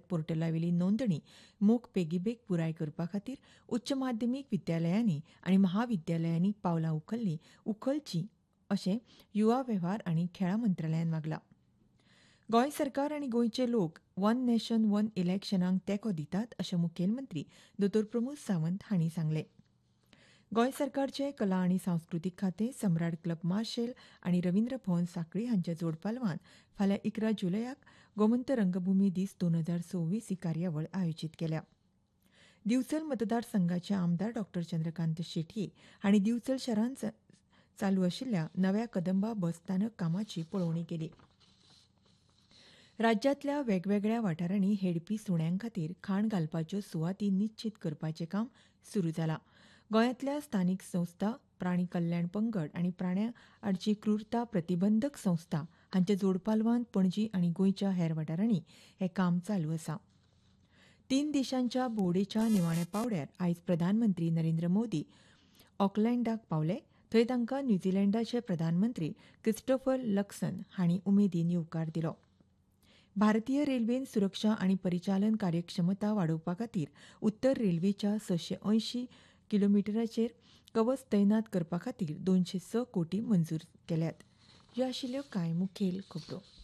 पोर्टलावेली नोंदणी मोख बेगीबेग पुराय करपा खातीर उच्च माध्यमीक विद्यालयांनी आनी महाविद्यालयांनी पावलां उखलची अशें युवा वेव्हार आनी खेळां मंत्रालयान मागलां. गोंय सरकार आनी गोंयचे लोक वन नॅशन वन इलेक्शनाक तेंको दितात अशें मुखेलमंत्री दोतोर प्रमोद सावंत हांणी सांगलें. गोंय सरकारचे कला आनी सांस्कृतीक खातें सम्राट क्लब मार्शेल आनी रवींद्र भवन सांखळी हांच्या जोड पालवान फाल्यां 11 जुलयाक गोमंत रंगभुमी दीस 2026 ही कार्यावळ आयोजीत केल्या. दिवचल मतदारसंघाचे आमदार डॉ चंद्रकांत शेटये हांणी दिवचल शारांत चालू आशिल्ल्या नव्या कदंबा बस स्थानक कामाची पळोवणी केली. राज्यांतल्या वेगवेगळ्या वाठारांनी हेडपी सुण्यां खातीर खाण घालपाच्यो सुवाती निश्चीत करपाचें काम सुरू जालां. गोंयांतल्या स्थानीक संस्था, प्राणी कल्याण पंगड आनी प्राण्यां आडची क्रूरता प्रतिबंधक संस्था हांच्या जोडपालवान पणजी आनी गोंयच्या हेर वाठारांनी हें काम चालू आसा. 3 दिसांच्या भोंवडेच्या निमाण्या पांवड्यार आयज प्रधानमंत्री नरेंद्र मोदी ऑकलँडाक पावले. थंय तांकां न्यूझीलंडाचे प्रधानमंत्री क्रिस्टोफर लक्सन हांणी उमेदीन येवकार दिलो. भारतीय रेल्वेन सुरक्षा आनी परिचालन कार्यक्षमता वाडोवपा खातीर उत्तर रेल्वेच्या 680 किलोमिटराचेर कवच तैनात करपा खातीर 206 कोटी मंजूर केल्यात. ह्यो आशिल्ल्यो कांय मुखेल खबरो.